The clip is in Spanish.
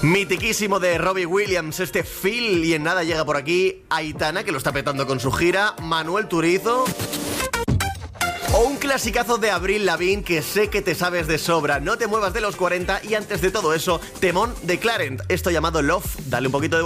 Mitiquísimo de Robbie Williams, este Phil, y en nada llega por aquí Aitana, que lo está petando con su gira, Manuel Turizo, o un clasicazo de Avril Lavigne que sé que te sabes de sobra. No te muevas de los 40 y antes de todo eso, temón de Clarent, esto llamado Love. Dale un poquito de